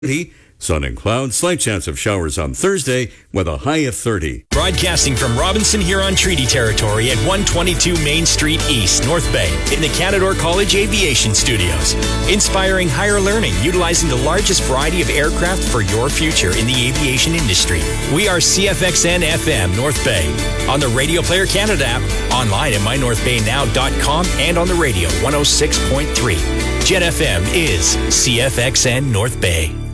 Sun and clouds, slight chance of showers on Thursday with a high of 30. Broadcasting from Robinson Huron Treaty Territory at 122 Main Street East, North Bay, in the Canadore College Aviation Studios. Inspiring higher learning, utilizing the largest variety of aircraft for your future in the aviation industry. We are CFXN FM North Bay. On the Radio Player Canada app, online at mynorthbaynow.com, and on the radio 106.3. Jet FM is CFXN North Bay.